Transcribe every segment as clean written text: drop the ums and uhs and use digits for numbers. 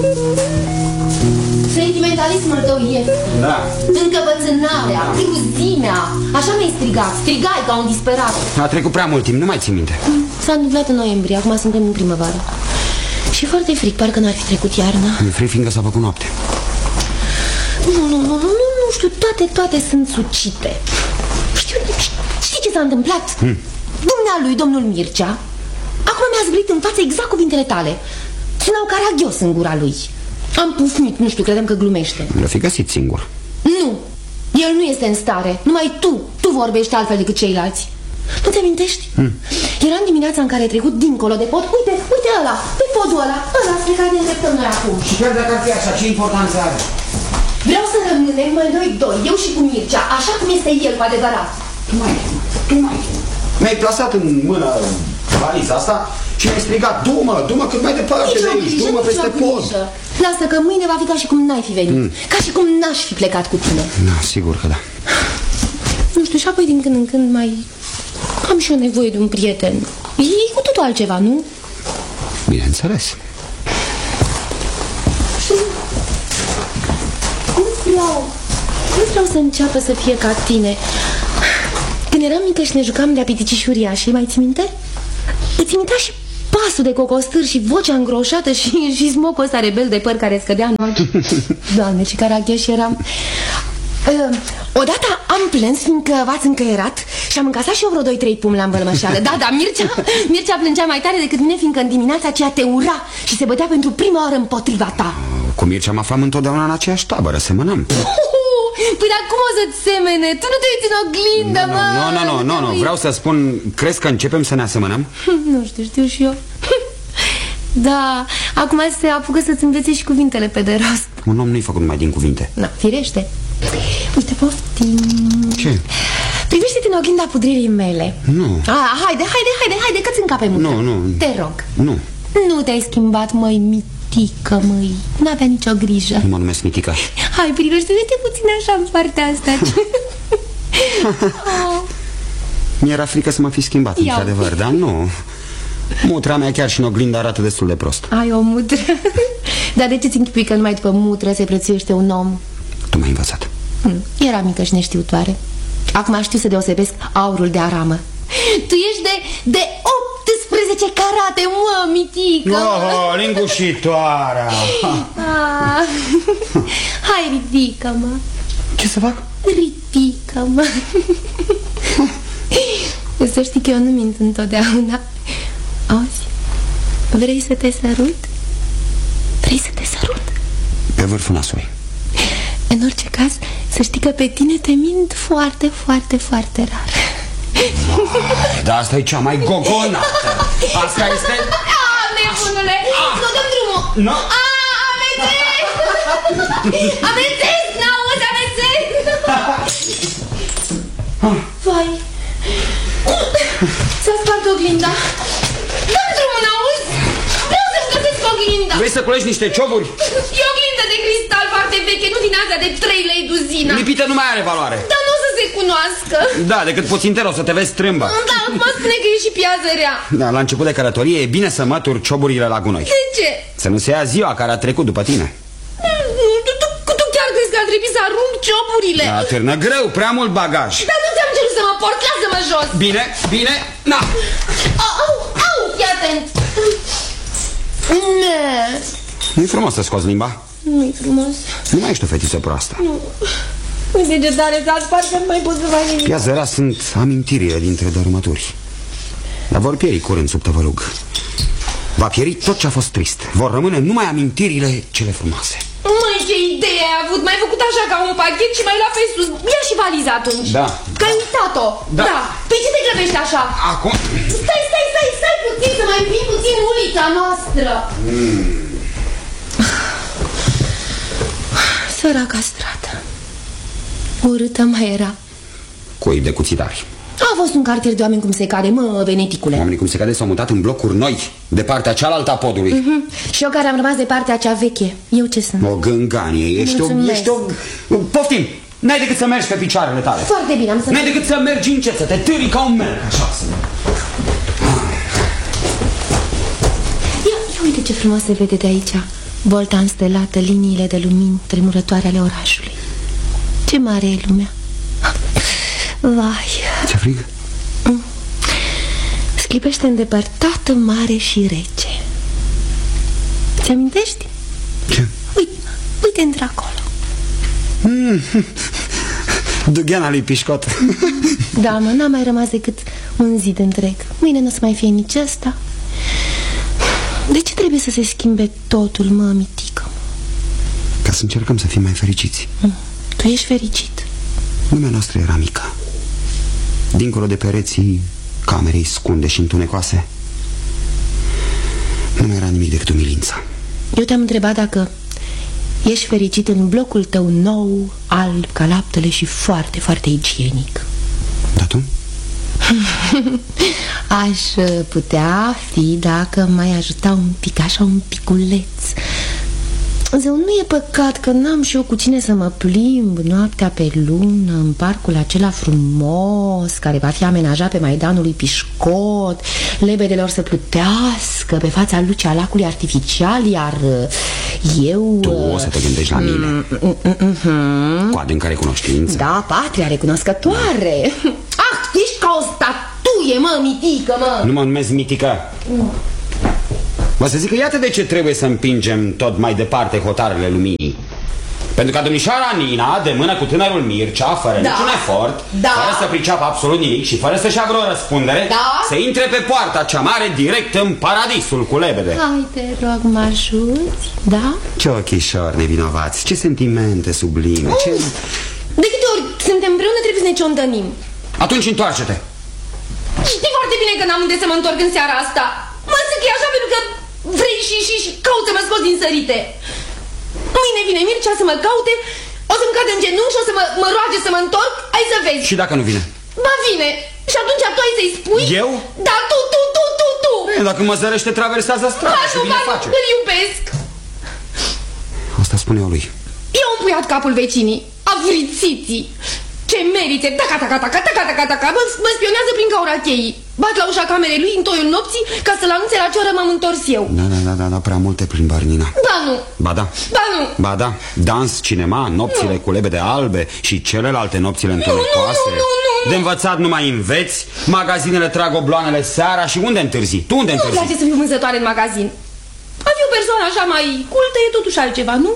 Sentimentalismul tău ieftin. Da. Încăpățânarea, cruzimea. Așa mi-ai strigat. Strigai ca un disperat. A trecut prea mult timp, nu mai țin minte. S-a întâmplat în noiembrie, acum suntem în primăvară. Și foarte fric, parcă n-ar fi trecut iarna. Mi-e fric fiindcă s-a făcut noapte. Nu știu, toate sunt sucite. Știi ce s-a întâmplat? Dumnealui, domnul Mircea, acum mi-a zbulit în față exact cuvintele tale. Sunau caragios în gura lui. Am pufnit, nu știu, credeam că glumește. L-a fi găsit singur. Nu, el nu este în stare. Numai tu vorbești altfel decât ceilalți. Nu-ți amintești? Era în dimineața în care ai trecut dincolo de pod. Uite ăla, pe podul ăla spre care ne îndreptăm noi acum. Și chiar dacă ar fi așa, ce importanță are? Vreau să rămânem noi doi, eu și cu Mircea, așa cum este el cu adevărat. Tu mai mi-ai plasat în mână valiza asta și mi-ai strigat, du-mă cât mai departe de aici, du-mă peste pod. Lasă că mâine va fi ca și cum n-ai fi venit, ca și cum n-aș fi plecat cu tine. Da, sigur că da. Nu știu, și apoi din când în când mai am și eu nevoie de un prieten. E cu totul altceva, nu? Bineînțeles. Și nu vreau să înceapă să fie ca tine. Când eram mică și ne jucam de-a piticiși uriași, mai ții minte? Îți imita și pasul de cocostâr și vocea îngroșată și smocul ăsta rebel de păr care scădea în ochi. Doamne, ce caragheși eram. Odată am plâns fiindcă v-ați încăierat și am încasat și eu vreo 2-3 pumni la învălmășeală. Da, Mircea plângea mai tare decât mine, fiindcă în dimineața aceea te ura și se bătea pentru prima oară împotriva ta. Cu Mircea mă aflam întotdeauna în aceeași tabără, semănăm. Păi dar cum o să-ți semene? Tu nu te uiți în oglindă, mă. Nu, vreau să spun, crezi că începem să ne asemănăm? Nu știu și eu. Da, acum se apucă să-ți învețe și cuvintele pe de rost. Un om nu-i făcut numai din cuvinte. Na, firește. Uite, poftim. Ce? Privește-te în oglinda pudririi mele. Nu. Haide, că-ți încape mută. Nu. Te rog. Nu. Nu te-ai schimbat, măi, mitică, măi. N-avea nicio grijă. Nu mă numesc mitică. Hai, privește-te puțin așa în partea asta. Mi-era frică să mă fi schimbat, într-adevăr, dar nu. Mutra mea chiar și în oglindă arată destul de prost. Ai o mutră. Dar de ce-ți închipui că numai după mutră se prețuiește un om? Tu m-ai învățat. Era mică și neștiutoare. Acum știu să deosebesc aurul de aramă. Tu ești de 18 carate, mă, mitică. Lingușitoarea. Hai, ridică-mă. Ce să fac? Ridică-mă. Să știi că eu nu mint întotdeauna. Auzi? Vrei să te sărut? Vrei să te sărut? Pe vârful nasului. În orice caz, să știi că pe tine te mint foarte, foarte, foarte rar. Dar asta e cea mai gogonată. Asta este... Nebunule! Nu dăm drumul! Nu? Amețesc! N-auzi, amețesc! Vai! S-a spart oglinda. Dăm drumul, n-auzi? Vreau să-mi găsesc oglinda. Vrei să culegi niște cioburi? E o oglindă de cristal foarte veche, nu din asta de 3 lei duzina. Lipită nu mai are valoare. Dar nu o să se cunoască. Da, decât puțin te rog să te vezi strâmbă. Da, mă spune că e și piază rea. Da, la început de călătorie e bine să mături cioburile la gunoi. De ce? Să nu se ia ziua care a trecut după tine. Tu chiar crezi că ar trebui să arunc cioburile? Da, târnă greu, prea mult bagaj. Dar nu ți-am cerut să mă port, lasă-mă jos. Bine, na. Au, fii atent. Nu-i frumos să scoți limba? Nu-i frumos. Nu mai ești o fetiță proastă. Nu. Uite ce tare s-a spart că nu mai pot să fac nimic. Piazăra sunt amintirile dintre dărâmături. Dar vor pieri curând sub tăvălug. Va pieri tot ce a fost trist. Vor rămâne numai amintirile cele frumoase. Măi, ce idee ai avut. M-ai făcut așa ca un pachet și m-ai luat pe sus. Ia și valiza atunci. Da. Că ai uitat-o. Da. Păi ce te grăbești așa? Acum... Stai puțin să mai fii puțin ulița noastră. Săraca stradă. Urâtă mai era. Cui de cuțitari. A fost un cartier de oameni cum se cade, mă, veneticule. Oamenii cum se cade s-au mutat în blocuri noi, de partea cealaltă a podului. Și eu care am rămas de partea cea veche. Eu ce sunt? O gânganie, ești o... Poftim, n-ai decât să mergi pe picioarele tale. Foarte bine, am să... N-ai decât să mergi încet, să te târi ca un merg. Așa să... Ia uite ce frumos se vede de aici. volta înstelată, liniile de lumini tremurătoare ale orașului. Ce mare e lumea! Vai! Ți-e frig? Sclipește îndepărtată, mare și rece. Ți amintești? Ce? Uite într-acolo. Dugheana lui Pișcot. Da, mă, n-a mai rămas decât un zid întreg. Mâine nu o să mai fie nici ăsta. De ce trebuie să se schimbe totul, mă, mitică? Ca să încercăm să fim mai fericiți. Tu ești fericit. Lumea noastră era mică. Dincolo de pereții camerei scunde și întunecoase, nu mai era nimic decât umilința. Eu te-am întrebat dacă ești fericit în blocul tău nou, alb ca laptele și foarte, foarte igienic. Da, tu? Aș putea fi dacă m-ai ajuta un pic, așa un piculeț. Zău, nu e păcat că n-am și eu cu cine să mă plimb noaptea pe lună în parcul acela frumos care va fi amenajat pe Maidanul lui Pișcot, lebedelor să plutească pe fața lucii a lacului artificial, iar eu... Tu o să te gândești la mine. Coade în care cunoștință. Da, patria recunoscătoare. Ah, ești ca o statuie, mă, mitică, mă. Nu mă numesc mitică. Vă să zic că iată de ce trebuie să împingem tot mai departe hotarele luminii. Pentru ca domnișoara Nina, de mână cu tânărul Mircea, fără niciun efort, fără să priceapă absolut nimic și fără să-și ia vreo răspundere, să intre pe poarta cea mare direct în paradisul cu lebede. Hai, te rog, mă ajuți, da? Ce ochișori nevinovați, ce sentimente sublime, ce... De câte ori suntem împreună trebuie să ne ciondănim. Atunci întoarce-te. Știi foarte bine că n-am unde să mă întorc în seara asta. Mă zic așa pentru că vrei și cauți să mă scoți din sărite. Mâine vine Mircea să mă caute, o să-mi cadă în genunchi și o să mă roage să mă întorc. Ai să vezi. Și dacă nu vine? Ba vine. Și atunci tu ai să-i spui? Eu? Da, tu. Dacă mă zărește, traversează strada și bine face. Îl iubesc. Asta spune eu lui. Eu am puiat capul vecinii, avrițiții. Ce merite, taca, mă spionează prin gaura cheii. Bat la ușa camerei lui în toiul nopții ca să-l anunțe la ce oră m-am întors eu. Da, prea multe plimbări, Nina. Ba nu. Ba da. Ba nu. Ba da, dans, cinema, nopțile cu lebede albe și celelalte nopțile întunecoase. Nu. De învățat nu mai înveți, magazinele trag obloanele seara și unde întârzi? Tu unde întârzi? Nu-mi place să fiu vânzătoare în magazin. A fi o persoană așa mai cultă e totuși altceva, nu?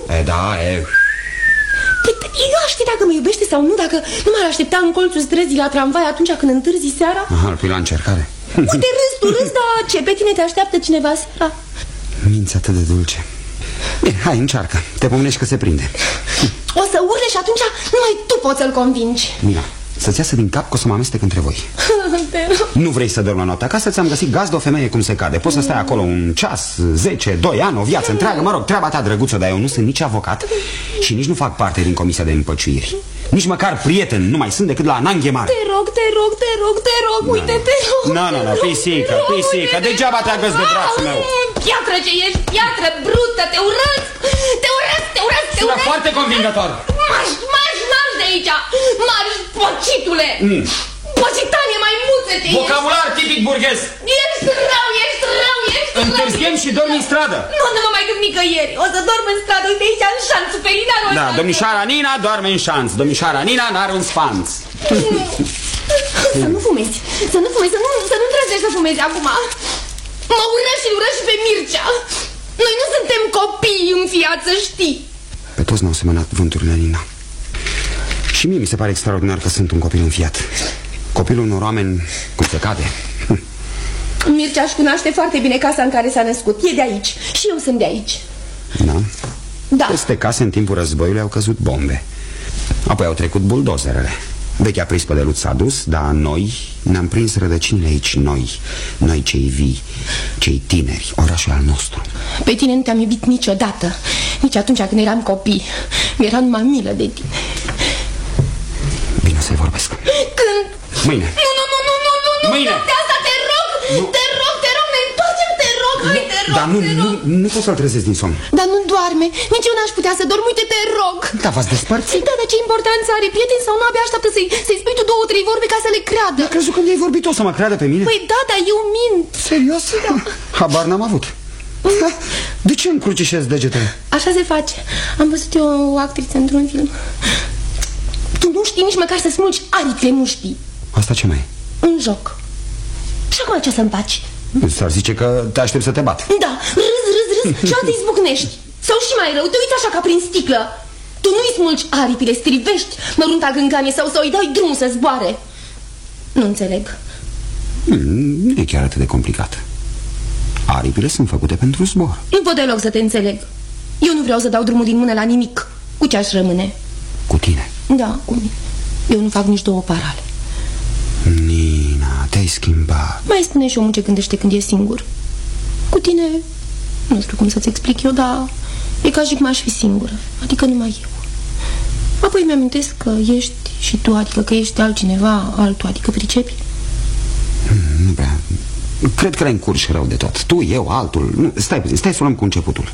Eu aș ști dacă mă iubește sau nu, dacă nu m-ar aștepta în colțul străzii la tramvai atunci când întârzi seara. Aha, îl pui la încercare. Uite, râzi, dar ce, pe tine te așteaptă cineva seara? Minți atât de dulce. Bine, hai, încearcă, te pomenești că se prinde. O să urle și atunci numai tu poți să-l convingi. Mira, să-ți iasă din cap că o să mă amestec între voi. Nu vrei să dormi la noapte acasă, ți-am găsit gazdă, o femeie cum se cade. Poți să stai acolo un ceas, 10, 2 ani, o viață întreagă. Mă rog, treaba ta, drăguță, dar eu nu sunt nici avocat și nici nu fac parte din comisia de împăciuiri. Nici măcar prieten nu mai sunt decât la Ananghemare. Te rog, uite, te rog. Nu, pisică, degeaba te agăs de brațul meu. Piatră ce ești, piatră brută, te urăsc. Sună foarte convingător. Marș de aici, marș, pocitule. Pocitanie, mai muță-te. Vocabular tipic burghez. Ești rău. Întârziem și dormi în stradă. Nu mă mai duc nicăieri. O să dorm în stradă, uite aici în șanțul Felinarul. Da, domnișoara Nina doarme în șanț. Domnișoara Nina n-are un spanț. Să nu fumezi, să nu îndrăznești să fumezi acum. Mă urăși și pe Mircea. Noi nu suntem copii în viață, știi. Pe toți n-au semănat vânturile, Nina. Și mie mi se pare extraordinar că sunt un copil înfiat. Copilul unor oameni cum se cade. Mircea își cunoaște foarte bine casa în care s-a născut. E de aici. Și eu sunt de aici. Da. Peste case în timpul războiului au căzut bombe. Apoi au trecut buldozerele. Vechea prispă de lut s-a dus, dar noi ne-am prins rădăcinile aici. Noi cei vii, cei tineri, orașul al nostru. Pe tine nu te-am iubit niciodată. Nici atunci când eram copii. Mi-era numai milă de tine. Bine, să-i vorbesc. Când? Mâine. Nu. Mâine. De asta te rog, ne întoarcem, te rog. Dar nu poți să-l trezesc din somn. Dar nu doarme, nici eu n-aș putea să dorm, uite, te rog. Da, v-ați despărțit? Da, dar ce importanță are, prieten sau nu, abia așteaptă să-i spui tu 2-3 vorbe ca să le creadă. Dar crezut când i-ai vorbit o să mă creadă pe mine? Păi da, dar eu mint. Serios? Da. Habar n-am avut. De ce încrucișezi degetele? Așa se face. Am văzut eu o actriță într-un film. Tu nu știi nici măcar să smulgi aripile muștii. Asta ce mai e? Un joc. Și acum ce să-mi faci? S-ar zice că te aștept să te bat. Da, râzi și alte izbucnești. Sau și mai rău, te uiți așa ca prin sticlă. Tu nu-i smulgi aripile, strivești mărunta gânganie sau să-i dai drum să zboare. Nu înțeleg. Nu e chiar atât de complicat. Aripile sunt făcute pentru zbor. Nu pot deloc să te înțeleg. Eu nu vreau să dau drumul din mână la nimic. Cu ce aș rămâne? Cu tine? Da, cu mine. Eu nu fac nici 2 parale. Nina, te-ai schimbat. Mai spune și omul ce gândește când e singur. Cu tine, nu știu cum să-ți explic eu, dar e ca și cum aș fi singură. Adică numai eu. Apoi mi-amintesc că ești și tu, adică că ești altcineva, altul, adică pricepi. Nu prea. Cred că l-ai rău de tot. Tu, eu, altul. Nu, stai puțin, stai să luăm cu începutul.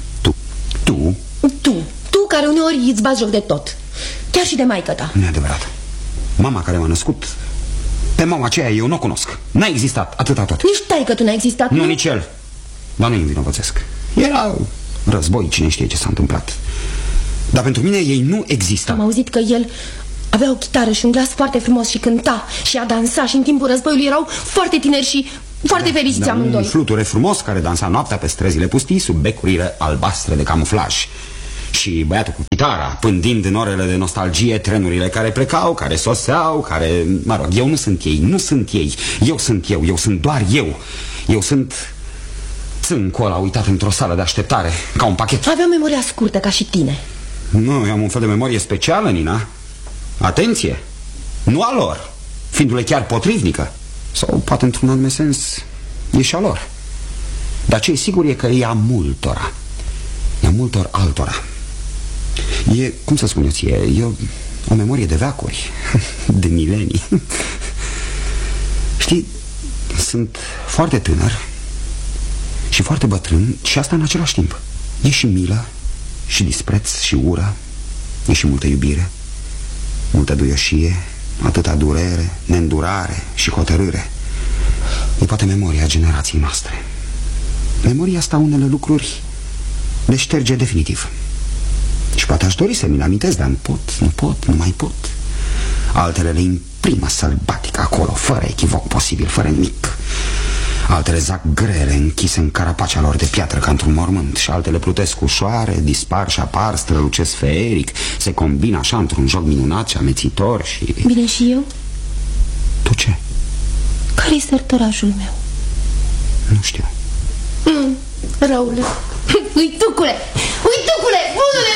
Tu care uneori îți bați joc de tot. Chiar și de maică ta. Nu e adevărat. Mama care m-a născut, pe mama aceea eu nu o cunosc. N-a existat, atâta tot. Nici taică tu n-a existat. Nu, nici el. Dar nu-i învinovățesc. Era război, cine știe ce s-a întâmplat. Dar pentru mine ei nu există. Am auzit că el avea o chitară și un glas foarte frumos și cânta și a dansat și în timpul războiului erau foarte tineri și foarte fericiți amândoi. Un fluture frumos care dansa noaptea pe străzile pustii sub becurile albastre de camuflaj. Și băiatul cu chitara, pândind în orele de nostalgie trenurile care plecau, care soseau, care... Mă rog, eu nu sunt ei, nu sunt ei. Eu sunt eu sunt doar eu. Eu sunt țâncul ăla uitat într-o sală de așteptare, ca un pachet. Avea memoria scurtă ca și tine. Nu, eu am un fel de memorie specială, Nina. Atenție, nu a lor, fiindu-le chiar potrivnică. Sau poate într-un anume sens e și a lor. Dar ce e sigur e că e a multora. E a multor altora. E, cum să spun eu ție, e o memorie de veacuri, de milenii. Știi, sunt foarte tânăr și foarte bătrân și asta în același timp. E și milă, și dispreț, și ură. E și multă iubire, multă duioșie, atâta durere, neîndurare și hotărâre. E poate memoria generației noastre. Memoria asta unele lucruri le șterge definitiv. Și poate aș dori să mi-l amintesc, dar nu mai pot. Altele le imprimă sălbatic acolo, fără echivoc posibil, fără nimic. Altele zac grele, închise în carapacea lor de piatră ca într-un mormânt. Și altele plutesc ușoare, dispar și apar, strălucesc feeric. Se combină așa într-un joc minunat și amețitor și... Bine, și eu? Tu ce? Care-i sărtărașul meu? Nu știu. Răule. Uitucule, bunule